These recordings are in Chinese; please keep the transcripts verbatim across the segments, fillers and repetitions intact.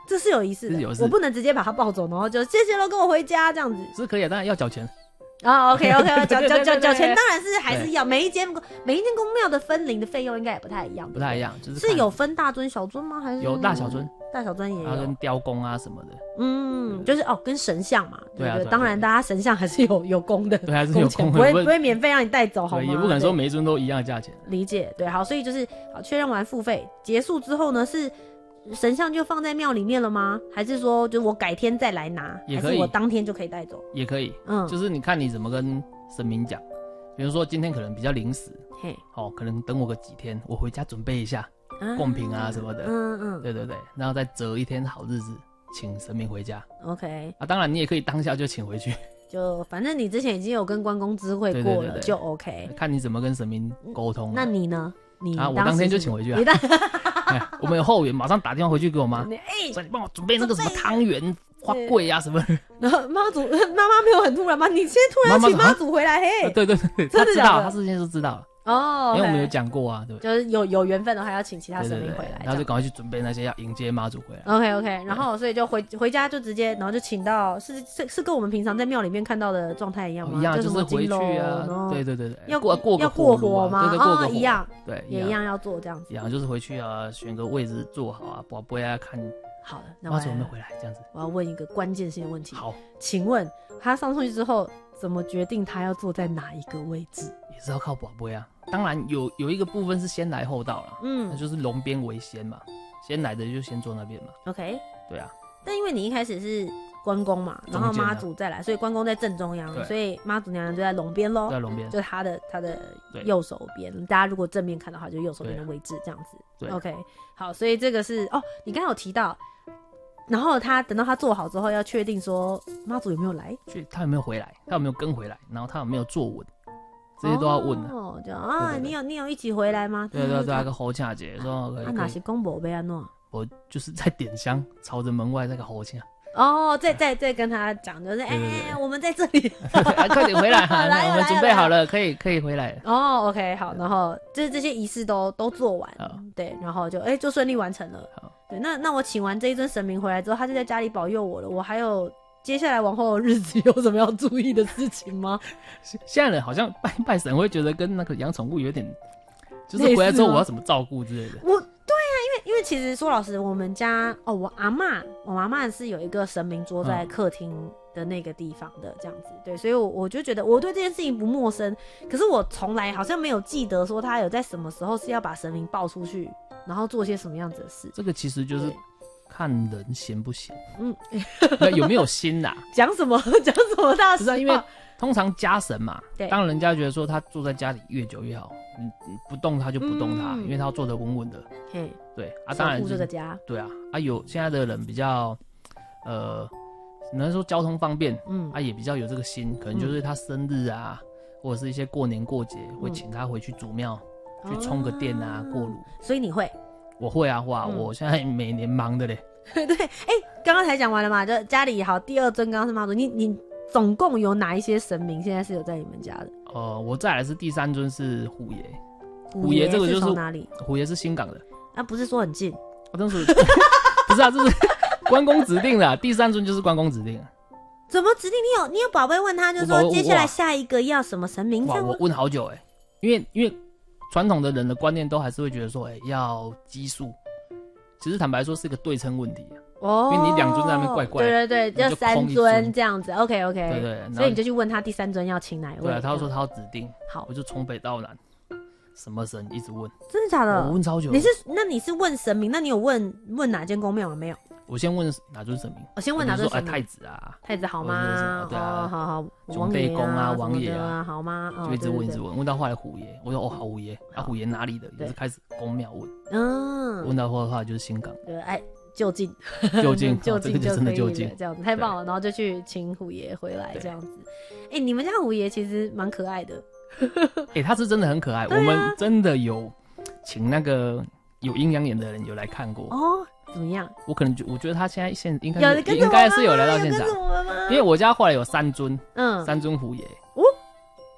这是有仪式的，我不能直接把他抱走，然后就谢谢咯，跟我回家这样子是可以的，当然要缴钱。 啊、哦、，OK OK， 缴缴缴缴钱当然是还是要，每一间每一间公庙的分灵的费用应该也不太一样， 不太一样，就是是有分大尊小尊吗？还是有大小尊？ 大小尊也有， 然后跟雕工啊什么的， 嗯，就是哦，跟神像嘛，对不对？ 对啊对啊当然，大家神像还是有有功的， 对，还是有功的， 不会不会免费让你带走，好吗？ 也不可能说每一尊都一样的价钱。 理解，对，好，所以就是好，确认完付费结束之后呢，是神像就放在庙里面了吗？还是说，就我改天再来拿， 也可以， 还是我当天就可以带走？ 也可以，嗯，就是你看你怎么跟神明讲，比如说今天可能比较临时，嘿，哦，可能等我个几天，我回家准备一下。贡品啊什么的，嗯嗯，对对对，然后再择一天好日子，请神明回家。 OK， 啊，当然你也可以当下就请回去， 就反正你之前已经有跟关公知会过了，对对对对，就 OK。 看你怎么跟神明沟通。 那你呢？你啊，我当天就请回去啊。哎，我们有后援，马上打电话回去给我妈，哎，说你帮我准备那个什么汤圆、花桂啊什么。 然后妈祖妈妈没有很突然吗？你现在突然请妈祖回来，嘿， 对对对，他知道，他事先就知道了。哦， okay， 因为我们有讲过啊，对不对？ 就是有有缘分的话，要请其他神明回来，对对对， 然后就赶快去准备那些要迎接妈祖回来。 OK OK， 然后所以就回回家就直接，然后就请到是是是跟我们平常在庙里面看到的状态一样吗？ 一样，就是回去啊，对对对对， 要过过要过火吗？ 对对，过个火一样， 对， 也一样要做这样子。 一样就是回去啊，选个位置坐好啊，宝贝啊看。 好的，那妈祖有没有回来？这样子， 我要问一个关键性的问题。 好， 请问他上去之后，怎么决定他要坐在哪一个位置？ 也是要靠宝贝啊。当然有有一个部分是先来后到了，嗯，那就是龙边为先嘛，先来的就先坐那边嘛。 OK， 对啊。 但因为你一开始是关公嘛，然后妈祖再来，所以关公在正中央，所以妈祖娘娘就在龙边咯， 在龙边， 就是他的他的右手边。大家如果正面看的话，就右手边的位置这样子。 对 ，OK， 好，所以这个是哦，你刚才有提到。然后他等到他做好之后，要确定说妈祖有没有来， 他有没有回来，他有没有跟回来，然后他有没有坐稳，这些都要问的。 哦，就啊，你有你有一起回来吗？ 对对对，那个侯恰姐说， 啊，哪些公伯被安诺？ 我就是在点香，朝着门外那个侯恰。 哦，再再再跟他讲，就是哎，我们在这里， 快点回来，我们准备好了，可以可以回来了。 哦 ，OK， 好，然后就是这些仪式都都做完，对，然后就哎就顺利完成了。对，那那我请完这一尊神明回来之后，他就在家里保佑我了。我还有接下来往后的日子有什么要注意的事情吗？ 现在人好像拜拜神会觉得跟那个养宠物有点，就是回来之后我要怎么照顾之类的。 我对啊，因为因为其实说老实，我们家哦，我阿嬷，我阿嬷是有一个神明桌在客厅的那个地方的，这样子。对，所以我我就觉得我对这件事情不陌生，可是我从来好像没有记得说他有在什么时候是要把神明抱出去，然后做些什么样子的事。 这个其实就是看人闲不闲，嗯，有没有心呐、啊？ 讲什么讲什么大事？ 不是、啊、因为通常家神嘛， 对， 当人家觉得说他坐在家里越久越好，你不动他就不动他，嗯、因为他要坐得稳稳的，嘿，对啊，当然守护这个家， 对啊，啊有现在的人比较，呃，能说交通方便，嗯，啊也比较有这个心，可能就是他生日啊，嗯、或者是一些过年过节会请他回去祖庙、嗯、去充个电啊，哦、过炉， 所以你会。 我会啊，哇！嗯、我现在每年忙的嘞。 对，哎、欸，刚刚才讲完了嘛，就家里好，第二尊刚刚是妈祖，你你总共有哪一些神明现在是有在你们家的？ 呃，我再来是第三尊是虎爷， 虎爷这个就是从哪里？ 虎爷是新港的， 啊，不是说很近， 啊，但是不是啊，这是关公指定的、啊，第三尊就是关公指定的。 怎么指定？你有你有宝贝问他，就是说接下来下一个要什么神明？ 哇，我问好久哎、欸，因为因为。传统的人的观念都还是会觉得说，哎、欸，要奇数。其实坦白说是一个对称问题、啊，哦，因为你两尊在那边怪怪， 对对对，就三尊这样子 ，OK OK， 对对， 所以你就去问他第三尊要请哪一位？ 对啊，他说他要指定， 好， 我就从北到南，什么神一直问， 真的假的？ 我问超久。 你是那你是问神明？那你有问问哪间宫庙了没有？ 我先问哪尊神明？ 我先问哪尊神明？ 太子啊， 太子好吗？ 对啊， 好好， 王爷公啊，王爷啊， 好吗？ 就一直问一直问，问到后来虎爷，我说哦好虎爷，啊虎爷哪里的？也是开始宫庙问，嗯，问到后来就是新港， 对，哎，就近， 就近， 就近就真的就近， 这样子太棒了，然后就去请虎爷回来这样子。哎，你们家虎爷其实蛮可爱的， 哎，他是真的很可爱，我们真的有请那个有阴阳眼的人有来看过哦。怎么样？ 我可能觉我觉得他现在现应该是应该是有来到现场，因为我家后来有三尊，嗯，三尊虎爷哦，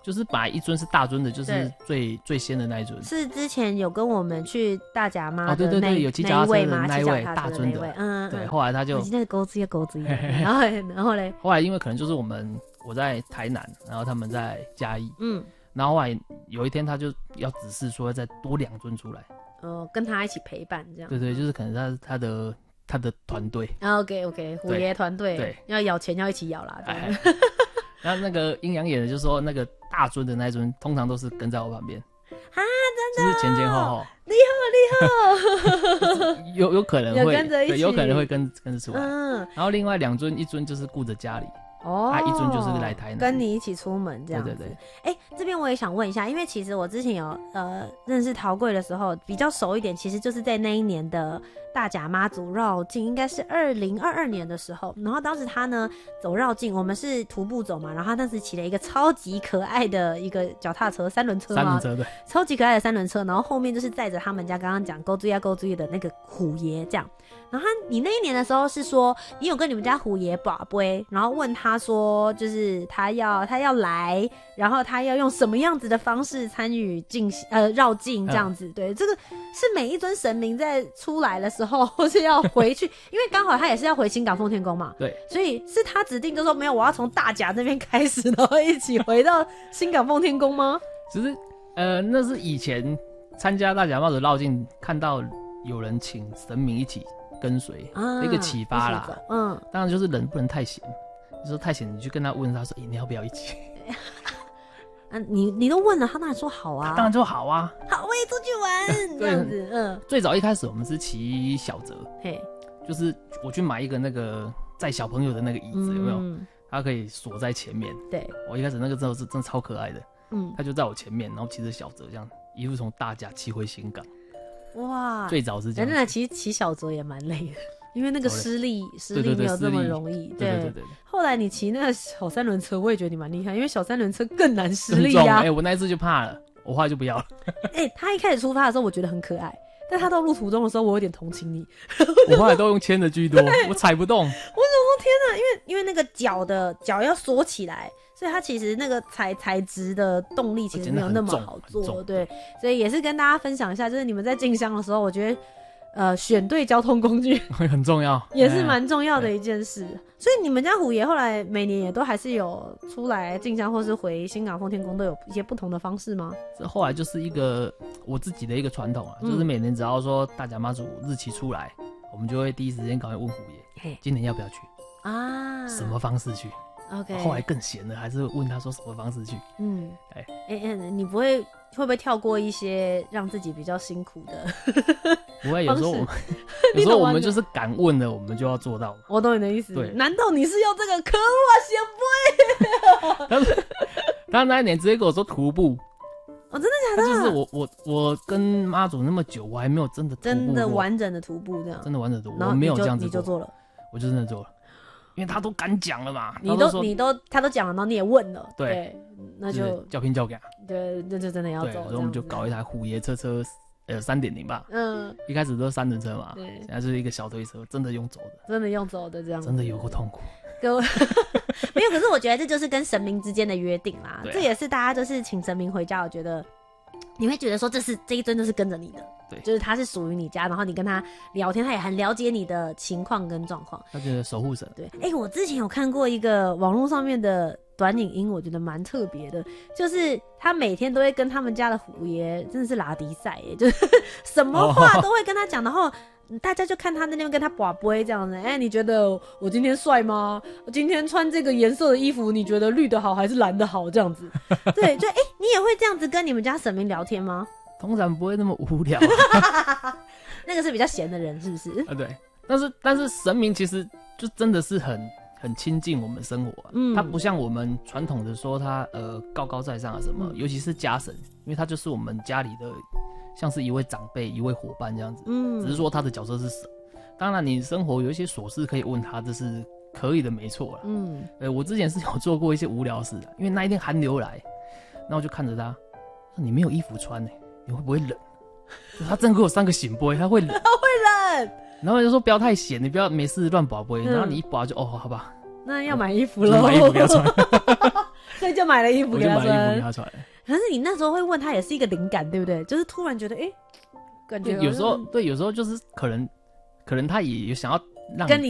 就是本来一尊是大尊的，就是最最先的那一尊。 是之前有跟我们去大甲妈的那、哦、 对对对，有骑脚踏车的那一位大尊的，嗯， 对。后来他就那个钩子也钩子，然后然后嘞， 后来因为可能就是我们我在台南，然后他们在嘉义，嗯，然后后来有一天他就要指示说要再多两尊出来， 呃，跟他一起陪伴这样。 对对，就是可能他他的他的团队。 OK OK， 虎爷团队，对，要咬钱要一起咬啦。 哎然后那个阴阳眼的就说，那个大尊的那一尊通常都是跟在我旁边啊，真的， 就是前前后后， 厉害厉害， 有有可能会有跟着一起， 对，有可能会跟跟着出来。嗯，然后另外两尊，一尊就是顾着家里。哦，啊，一尊就是来台南跟你一起出门这样子。对对对。哎、欸，这边我也想问一下，因为其实我之前有呃认识陶贵的时候比较熟一点，其实就是在那一年的大甲妈祖绕境，应该是二零二二年的时候。然后当时他呢走绕境，我们是徒步走嘛，然后他当时骑了一个超级可爱的一个脚踏车，三轮车嘛， 三轮车对， 超级可爱的三轮车，然后后面就是载着他们家刚刚讲勾追啊勾追的那个虎爷这样。然后他你那一年的时候是说，你有跟你们家虎爷拔杯，然后问他说，就是他要他要来，然后他要用什么样子的方式参与进行呃绕境这样子。嗯、对，这个是每一尊神明在出来的时候，或是要回去，因为刚好他也是要回新港奉天宫嘛。 对， 所以是他指定就说没有，我要从大甲那边开始，然后一起回到新港奉天宫吗？ 只是呃，那是以前参加大甲妈祖绕境，看到有人请神明一起跟随、啊、一个启发啦，嗯，当然就是人不能太闲，你说太闲，你就跟他问他说，欸、你要不要一起？ 啊，你你都问了，他当然说好啊， 当然说好啊， 好，我也出去玩这样子，嗯。 最早一开始我们是骑小折，嘿，就是我去买一个那个载小朋友的那个椅子，嗯、有没有？它可以锁在前面， 对， 我一开始那个真的是真的超可爱的，嗯，他就在我前面，然后骑着小折这样一路从大甲骑回新港。哇，最早是这样。 真的，其实骑小折也蛮累的，因为那个施力施力没有这么容易。 对对 对, 对。 后来你骑那个小三轮车，我也觉得你蛮厉害，因为小三轮车更难施力啊。 哎、欸，我那一次就怕了，我后来就不要了。 哎、欸，他一开始出发的时候，我觉得很可爱，但他到路途中的时候，我有点同情你。 我后来都用牵的居多，我踩不动。我怎么说天哪？因为因为那个脚的脚要缩起来。所以它其实那个材材质的动力其实没有那么好做，对，所以也是跟大家分享一下，就是你们在进香的时候，我觉得呃选对交通工具很重要， 也是蛮重要的一件事。所以你们家虎爷后来每年也都还是有出来进香，或是回新港奉天宫，都有一些不同的方式吗？ 这后来就是一个我自己的一个传统啊，嗯、就是每年只要说大甲妈祖日期出来，我们就会第一时间赶快问虎爷，今年要不要去啊？什么方式去？OK， 后来更闲了，还是问他说什么方式去。嗯，哎哎哎，你不会会不会跳过一些让自己比较辛苦的？ 不会，有时候我们有时候我们就是敢问了，我们就要做到。 我懂你的意思。 对， 难道你是要这个？可恶啊，贤不会！但是他那一年直接跟我说徒步。 哦，真的假的？ 就是我我我跟妈祖那么久，我还没有真的徒步真的完整的徒步这样， 真的完整的徒步，我没有这样子你就做了， 我就真的做了。因为他都敢讲了嘛， 你都你都他都讲了，然后你也问了，对，对那就叫拼叫给， 对，那就真的要走。 所以我们就搞一台虎爷车车，呃，三点零吧，嗯，一开始都是三轮车嘛，对，现在就是一个小推车，真的用走的， 真的用走的这样， 真的有够痛苦。 各位没有，可是我觉得这就是跟神明之间的约定啦，啊、这也是大家就是请神明回家，我觉得你会觉得说这是这一尊就是跟着你的。对，就是他是属于你家，然后你跟他聊天，他也很了解你的情况跟状况。 他就是守护神。 对，哎、欸，我之前有看过一个网络上面的短影音，我觉得蛮特别的，就是他每天都会跟他们家的虎爷真的是拉迪赛耶，就是什么话都会跟他讲，然后大家就看他那边跟他拔杯这样子。哎、欸，你觉得我今天帅吗？我今天穿这个颜色的衣服，你觉得绿的好还是蓝的好？这样子，对，就哎、欸，你也会这样子跟你们家神明聊天吗？ 通常不会那么无聊、 啊，那个是比较闲的人，是不是？ 啊，对。但是但是神明其实就真的是很很亲近我们生活、啊，嗯，他不像我们传统的说他呃高高在上啊什么，嗯、尤其是家神，因为他就是我们家里的像是一位长辈、一位伙伴这样子，嗯，只是说他的角色是神。当然，你生活有一些琐事可以问他，这是可以的，没错啦。嗯，呃，我之前是有做过一些无聊事的，因为那一天寒流来，然后我就看着他，说你没有衣服穿呢、欸。你会不会冷？他真给我三个醒杯，他会冷，他会冷。 然后就说不要太闲，你不要没事乱拔杯、嗯。然后你一拔就哦，好吧， 那要买衣服了， 买衣服不要穿。 所以就买了衣服给他穿。 我就买了衣服给他穿。 可是你那时候会问他，也是一个灵感，对不对？就是突然觉得，哎、欸，感觉有时候对，有时候就是可能，可能他也有想要让跟你